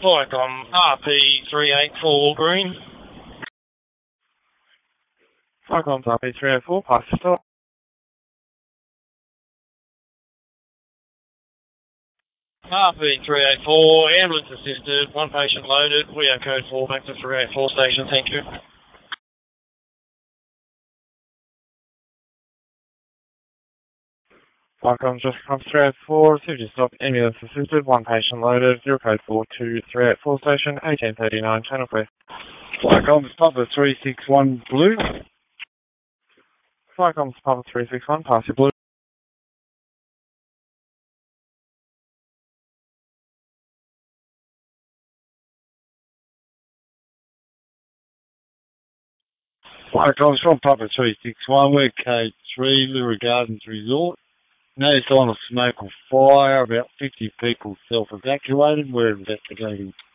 Viacom RP384 green. Viacom's RP384, pass the stop. RP384, ambulance assisted, one patient loaded, we are code 4 back to 384 station, thank you. Viacom's just come 384, city stop, ambulance assisted, one patient loaded, zero code 4 to 384 station, 1839, channel west. Viacom's Papa 361 blue. Viacom's Papa 361, pass your blue. Viacom's from Papa 361, we're K3, Lura Gardens Resort. No sign of smoke or fire, about 50 people self-evacuated, we're investigating.